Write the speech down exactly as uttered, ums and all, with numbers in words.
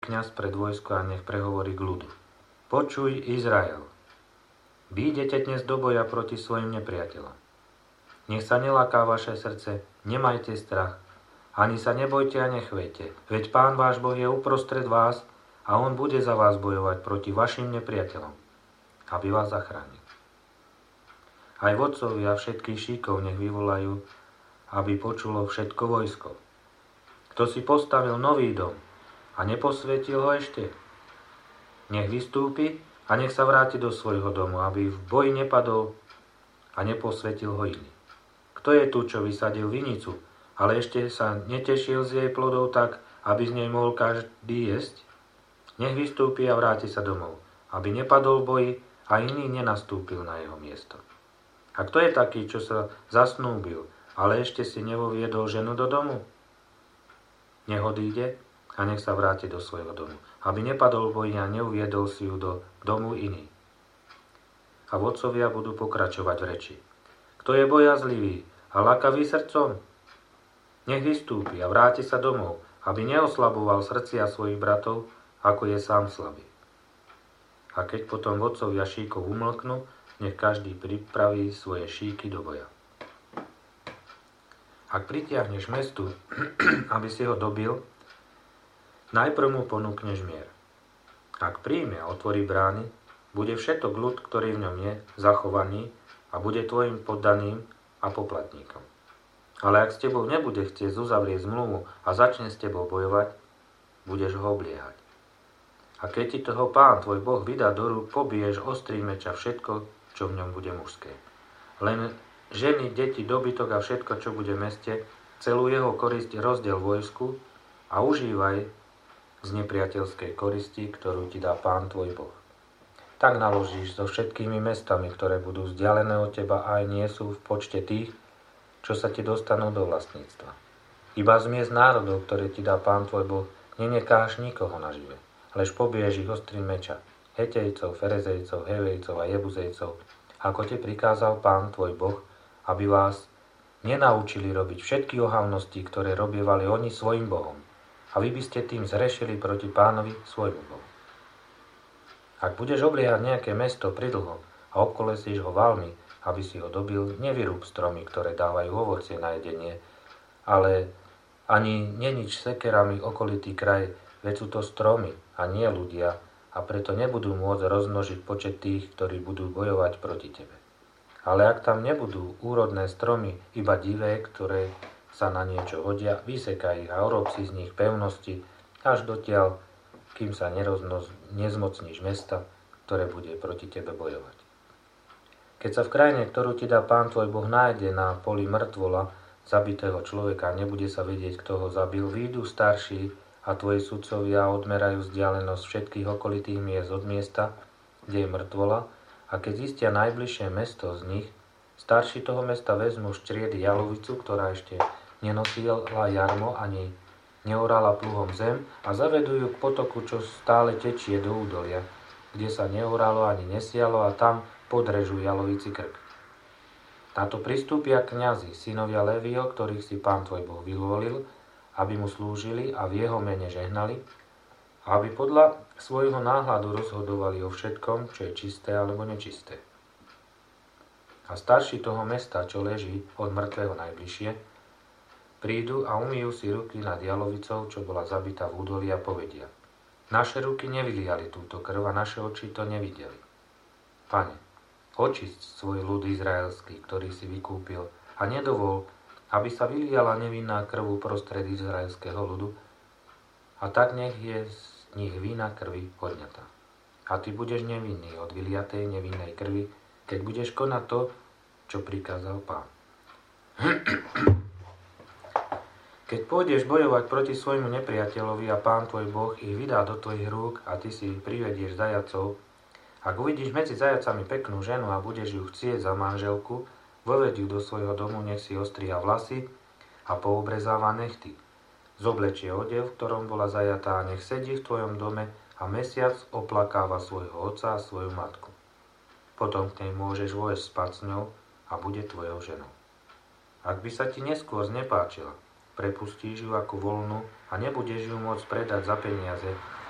kňaz pred vojsko a nech prehovorí k ľudu. Počuj, Izrael, vy idete dnes do boja proti svojim nepriateľom. Nech sa neláká vaše srdce, nemajte strach, ani sa nebojte a nechvejte, veď Pán váš Boh je uprostred vás a On bude za vás bojovať proti vašim nepriateľom, aby vás zachránil. Aj vodcovia všetkých šíkov nech vyvolajú, aby počulo všetko vojsko. Kto si postavil nový dom a neposvietil ho ešte, nech vystúpi a nech sa vráti do svojho domu, aby v boji nepadol a neposvetil ho iný. Kto je tu, čo vysadil vinicu, ale ešte sa netešil z jej plodov tak, aby z nej mohol každý jesť? Nech vystúpi a vráti sa domov, aby nepadol v boji a iný nenastúpil na jeho miesto. A kto je taký, čo sa zasnúbil, ale ešte si nevoviedol ženu do domu? Nech odíde a nech sa vráti do svojho domu, aby nepadol v boji a neuviedol si ju do domu iný. A vodcovia budú pokračovať v reči. Kto je bojazlivý a lakavý srdcom, nech vystúpi a vráti sa domov, aby neoslaboval srdcia svojich bratov, ako je sám slabý. A keď potom vodcovia šíkov umlknú, nech každý pripraví svoje šíky do boja. Ak pritiahneš mestu, aby si ho dobil, najprv mu ponúkneš mier. Ak príjme a otvorí brány, bude všetok ľud, ktorý v ňom je, zachovaný a bude tvojim poddaným a poplatníkom. Ale ak s tebou nebude chcieť uzavrieť zmluvu a začne s tebou bojovať, budeš ho obliehať. A keď ti toho Pán tvoj Boh vydá do rúk, pobiješ ostrý meč a všetko, čo v ňom bude mužské. Len ženy, deti, dobytok a všetko, čo bude v meste, celú jeho korisť rozdiel vojsku a užívaj z nepriateľskej koristi, ktorú ti dá Pán tvoj Boh. Tak naložíš so všetkými mestami, ktoré budú vzdialené od teba a aj nie sú v počte tých, čo sa ti dostanú do vlastníctva. Iba z miest národov, ktoré ti dá Pán tvoj Boh, nenekáš nikoho nažive, lež pobiješ ich ostrým meča, Hetejcov, Ferezejcov, Hevejcov a Jebuzejcov, ako ti prikázal Pán tvoj Boh, aby vás nenaučili robiť všetky ohavnosti, ktoré robievali oni svojim Bohom. A vy by ste tým zrešili proti Pánovi svojmu Bohu. Ak budeš obliehať nejaké mesto pridlho a obkolesíš ho valmi, aby si ho dobil, nevyrúb stromy, ktoré dávajú ovocie na jedenie, ale ani nenič sekerami okolitý kraj, veď sú to stromy a nie ľudia, a preto nebudú môcť rozmnožiť počet tých, ktorí budú bojovať proti tebe. Ale ak tam nebudú úrodné stromy, iba divé, ktoré sa na niečo hodia, vysekaj ich a urob si z nich pevnosti, až dotiaľ, kým sa neroznoz, nezmocníš mesta, ktoré bude proti tebe bojovať. Keď sa v krajine, ktorú ti dá Pán tvoj Boh, nájde na poli mŕtvola zabitého človeka, nebude sa vedieť, kto ho zabil, výjdu starší a tvoji sudcovia odmerajú vzdialenosť všetkých okolitých miest od miesta, kde je mŕtvola, a keď zistia najbližšie mesto z nich, starší toho mesta vezmu z čriedy jalovicu, ktorá ešte nenosila jarmo ani neorala pluhom zem, a zavedú ju k potoku, čo stále tečie do údolia, kde sa neoralo ani nesialo, a tam podrežú jalovici krk. Na to pristúpia kňazi, synovia Lévio, ktorých si Pán tvoj Boh vyvolil, aby mu slúžili a v jeho mene žehnali, a aby podľa svojho náhľadu rozhodovali o všetkom, čo je čisté alebo nečisté. A starší toho mesta, čo leží od mŕtvého najbližšie, prídu a umýjú si ruky nad jalovicou, čo bola zabitá v údolí, a povedia: naše ruky nevyliali túto krv a naše oči to nevideli. Pane, očisť svoj ľud izraelský, ktorý si vykúpil, a nedovol, aby sa vyliala nevinná krv uprostred izraelského ľudu, a tak nech je z nich vína krvi odňatá. A ty budeš nevinný od vyliatej nevinnej krvi, keď budeš konať to, čo prikázal Pán. Keď pôjdeš bojovať proti svojmu nepriateľovi a Pán tvoj Boh ich vydá do tvojich rúk a ty si privedieš zajacov, ak uvidíš medzi zajacami peknú ženu a budeš ju chcieť za manželku, voved ju do svojho domu, nech si ostriha vlasy a poobrezáva nechty. Zoblečie odev, v ktorom bola zajatá, a nech sedí v tvojom dome a mesiac oplakáva svojho otca a svoju matku. Potom k nej môžeš vojsť spať s ňou a bude tvojou ženou. Ak by sa ti neskôr znepáčila, prepustíš ju ako voľnú a nebudeš ju môcť predať za peniaze,